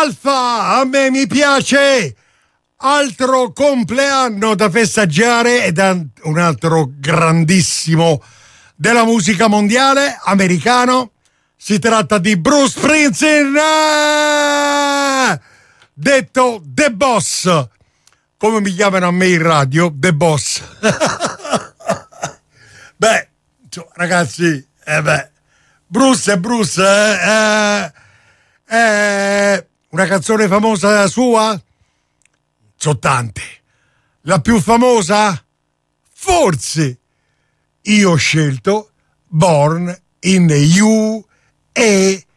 Alfa, a me mi piace. Altro compleanno da festeggiare ed un altro grandissimo della musica mondiale americano. Si tratta di Bruce Springsteen, detto The Boss, come mi chiamano a me in radio, The Boss. Beh, ragazzi, Bruce è Bruce, una canzone famosa sua? Sono tante. La più famosa? Forse. Io ho scelto Born in the USA.